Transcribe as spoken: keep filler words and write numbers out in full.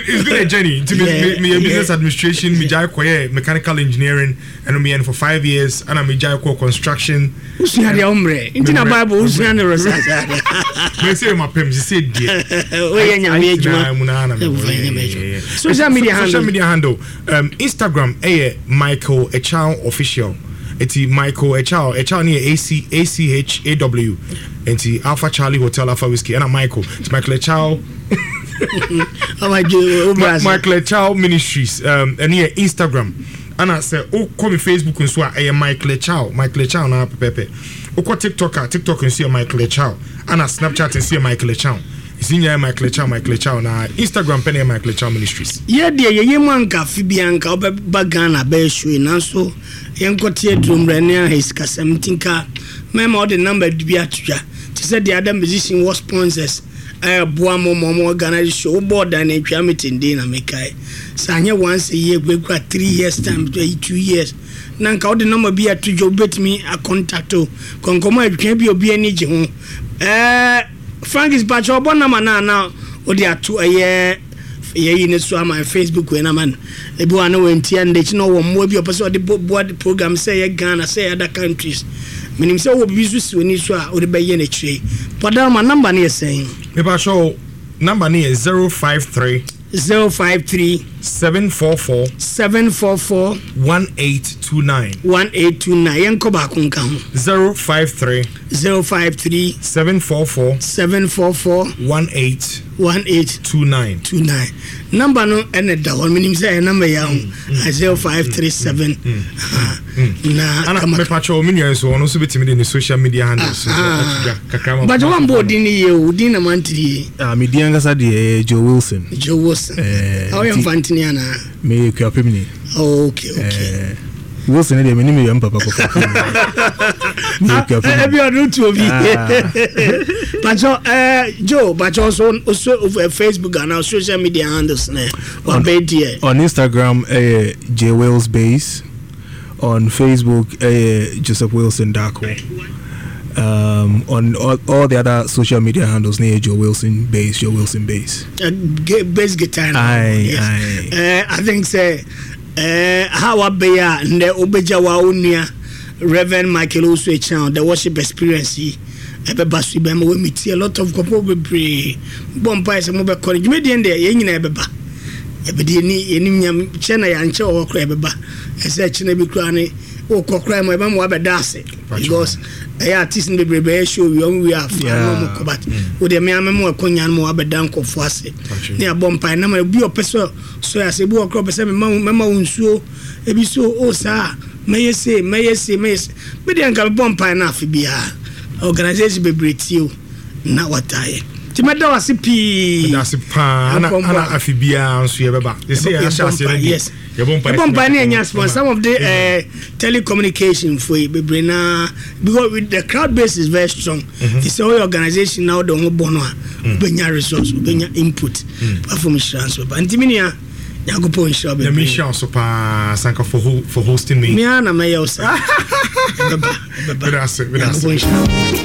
it's been a journey. To me, me, me business administration, me jai koye mechanical engineering, and me for five years, and I'm me jai ko construction. Usia de ombre. Intina Bible usia ne rosasa. Me say my pem, she said dear. We nya me ejuma. Social media handle. Social media handle. Um, Instagram, eh, Michael Echao official. It's Michael Echao. Echao near A C A C H A W. And it's Alpha Charlie Hotel Alpha Whiskey. And I'm Michael. It's Michael Echao. Oh my God. Michael Echao Ministries. Um, and here Instagram. And I say, oh, come Facebook and so I am Michael Echao. Michael Echao na pepe. Oh, ko TikTok, TikTok and see Michael Echao. And I Snapchat and see Michael Echao. Senior Michael Echao, Michael Echao na Instagram penny Michael Echao Ministries. Yeah, dear, ye manka Fibianka oba bagana be show na so yenko tie drum rania his kasem tinka mema all the number bi atwa. She said the other musician was sponsors. Eh boa mo mo organize show board and atwa meeting dey na mekai. Sanya once a year we go three years time two years. Nanka all the number bi atwa betimi a contact o. Konkomo atwa bi obi ani je ho. Eh Frank is batch or bonama now or the two a year ye so my Facebook when a man a buano and tian they know one more be a person the board program say Ghana say other countries. Meaning so will be when you saw or the bay in a tree. But down my number near saying if show number near zero five three zero five three seven four four seven four four one eight two nine one eight two nine yanko bakunka zero five three zero five three seven four four seven four four one eight one eight two nine two nine number no ene da won minim say number ya zero five three seven na ana me pacho minyan so ono so betimi de social media handles so kakama but one board ni ye udi na mantri ah me di angasa de Joe Wilson Joe Wilson eh how you fantini ana me kwa pemini okay okay Wilson de me ni me yam papa ko fa me kwa pemini e bi onu tu obi but eh Joe but also also over Facebook and our social media handles na on on Instagram eh J Wills Base, on Facebook eh Joseph Wilson Darko. Um, on all, all the other social media handles near Joe Wilson Base, Joe Wilson Base. Uh, bass guitar. Aye, yes. aye. Uh, I think say uh, how abeya ne obeja wa unia Reverend Michael Oswe the worship experience. Ebe basu be ma we meet a lot of couple be pray. Bompa se mo be college me dey there ye nyina ebe ba. Ebe dey ni enim nyam che na ya nche o kra ebe ba. Ese che na bi kra ni o kokra mo ebe mo abeda ase because eh artist be be show we on we have no mo but we dey me am mo akonya mo abeda nkofo ase. Ne bompa na ma bi opeso so ya se bi o kra be se me ma unsuo ebi so o sa meye se meye se meye me dey ngal bompa na afi bia organization be bretio na wataye ti meda wase pi meda se pa ana ana afibia nso ye beba they say asha se yes ye bompa ye bompa na nya sponsor some of the uh, telecommunication for be na because with the crowd base is very strong. Mm-hmm. This whole organization now don't bono benya resource benya input from insurance but antiminia Yagopo inshallah. The mission so pa sanka for for hosting me. Me ana me yosa. Baba. Baba. That's it.